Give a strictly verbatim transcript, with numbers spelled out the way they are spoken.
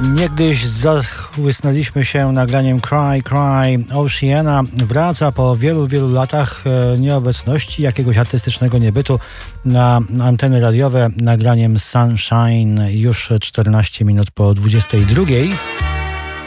Niegdyś zachłysnęliśmy się nagraniem Cry Cry. Oceana wraca po wielu, wielu latach nieobecności, jakiegoś artystycznego niebytu na anteny radiowe nagraniem Sunshine już czternaście minut po dwudziestej drugiej.